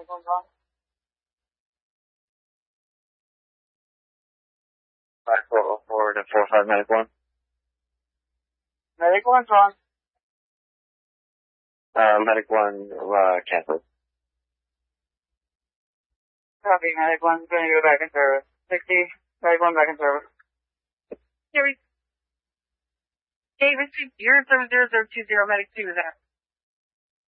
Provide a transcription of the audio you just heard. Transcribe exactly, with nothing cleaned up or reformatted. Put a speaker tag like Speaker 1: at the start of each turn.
Speaker 1: Medic one's on.
Speaker 2: Five four oh four to four five medic one.
Speaker 1: Medic one's on.
Speaker 2: Uh, medic one, uh, cancel.
Speaker 1: Copy, medic one's gonna go back in service. sixty, medic one back in service.
Speaker 3: Here we David, zero seven zero zero two zero, medic two is out.